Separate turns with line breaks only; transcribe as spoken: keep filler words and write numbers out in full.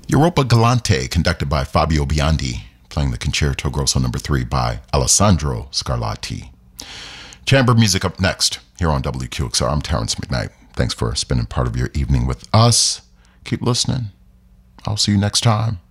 Europa Galante, conducted by Fabio Biondi, playing the Concerto Grosso number three by Alessandro Scarlatti. Chamber music up next here on W Q X R. I'm Terrence McKnight. Thanks for spending part of your evening with us. Keep listening. I'll see you next time.